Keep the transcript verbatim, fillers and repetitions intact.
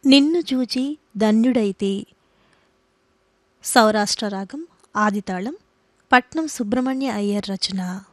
నిన్ను చూచి ధన్యుడైతే. సౌరాష్ట్ర రాగం ఆదితాళం. పట్నం సుబ్రహ్మణ్య అయ్యర్ రచన.